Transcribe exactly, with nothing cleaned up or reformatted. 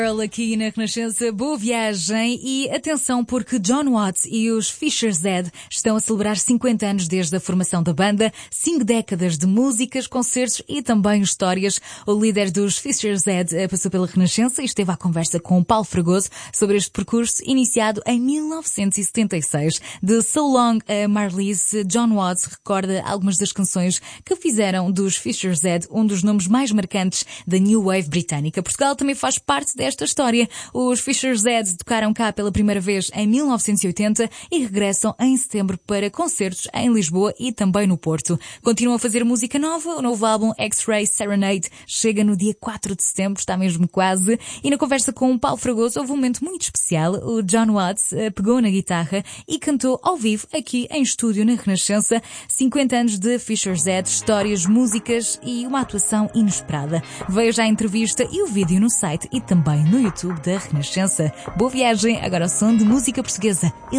Aqui na Renascença, boa viagem e atenção porque John Watts e os Fisher's Head estão a celebrar cinquenta anos desde a formação da banda, cinco décadas de músicas, concertos e também histórias. O líder dos Fisher's Head passou pela Renascença e esteve à conversa com o Paulo Fragoso sobre este percurso iniciado em mil novecentos e setenta e seis. De So Long a Marlise, John Watts recorda algumas das canções que fizeram dos Fisher's Head um dos nomes mais marcantes da New Wave britânica. Portugal também faz parte desta esta história. Os Fisher's Head tocaram cá pela primeira vez em mil novecentos e oitenta e regressam em setembro para concertos em Lisboa e também no Porto. Continuam a fazer música nova. O novo álbum X-Ray Serenade chega no dia quatro de setembro, está mesmo quase. E na conversa com o Paulo Fragoso houve um momento muito especial. O John Watts pegou na guitarra e cantou ao vivo aqui em estúdio na Renascença. cinquenta anos de Fisher's Head, histórias, músicas e uma atuação inesperada. Veja a entrevista e o vídeo no site e também no YouTube da Renascença. Boa viagem, agora ao som de música portuguesa.